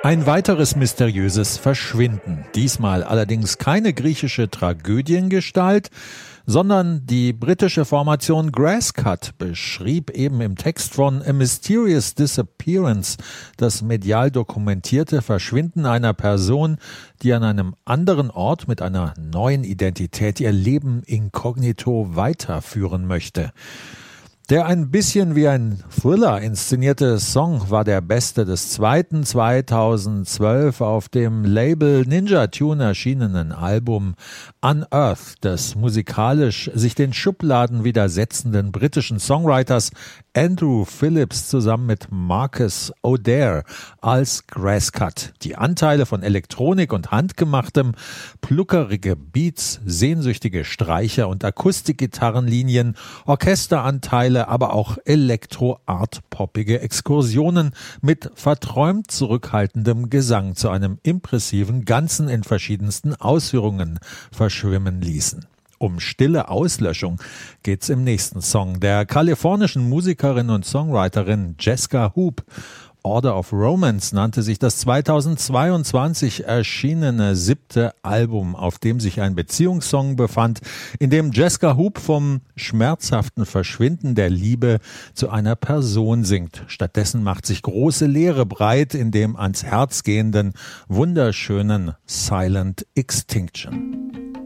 Ein weiteres mysteriöses Verschwinden. Diesmal allerdings keine griechische Tragödiengestalt, sondern die britische Formation Grasscut beschrieb eben im Text von A Mysterious Disappearance das medial dokumentierte Verschwinden einer Person, die an einem anderen Ort mit einer neuen Identität ihr Leben inkognito weiterführen möchte. Der ein bisschen wie ein Thriller inszenierte Song war der beste des zweiten 2012 auf dem Label Ninja Tune erschienenen Album Unearthed des musikalisch sich den Schubladen widersetzenden britischen Songwriters Andrew Phillips zusammen mit Marcus O'Dare als Grasscut. Die Anteile von Elektronik und Handgemachtem, pluckerige Beats, sehnsüchtige Streicher und Akustikgitarrenlinien, Orchesteranteile, aber auch elektro-art-poppige Exkursionen mit verträumt zurückhaltendem Gesang zu einem impressiven Ganzen in verschiedensten Ausführungen verschwimmen ließen. Um stille Auslöschung geht's im nächsten Song der kalifornischen Musikerin und Songwriterin Jessica Hoop. Order of Romance nannte sich das 2022 erschienene 7. Album, auf dem sich ein Beziehungssong befand, in dem Jessica Hoop vom schmerzhaften Verschwinden der Liebe zu einer Person singt. Stattdessen macht sich große Leere breit in dem ans Herz gehenden, wunderschönen Silent Extinction.